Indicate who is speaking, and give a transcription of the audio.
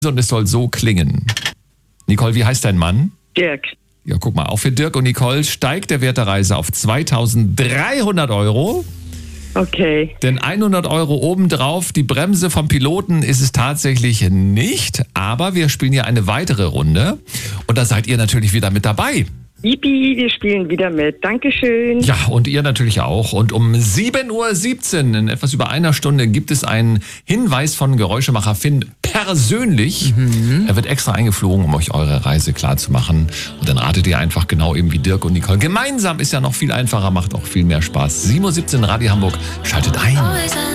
Speaker 1: und es soll so klingen. Nicole, wie heißt dein Mann?
Speaker 2: Dirk.
Speaker 1: Ja, guck mal, auch für Dirk und Nicole steigt der Wert der Reise auf 2.300 €.
Speaker 2: Okay.
Speaker 1: Denn 100 € obendrauf, die Bremse vom Piloten ist es tatsächlich nicht. Aber wir spielen ja eine weitere Runde und da seid ihr natürlich wieder mit dabei.
Speaker 2: Yippie, wir spielen wieder mit. Dankeschön.
Speaker 1: Ja, und ihr natürlich auch. Und um 7:17 Uhr, in etwas über einer Stunde, gibt es einen Hinweis von Geräuschemacher Finn persönlich. Er wird extra eingeflogen, um euch eure Reise klar zu machen. Und dann ratet ihr einfach genau eben wie Dirk und Nicole. Gemeinsam ist ja noch viel einfacher, macht auch viel mehr Spaß. 7:17 Uhr, Radio Hamburg, schaltet ein.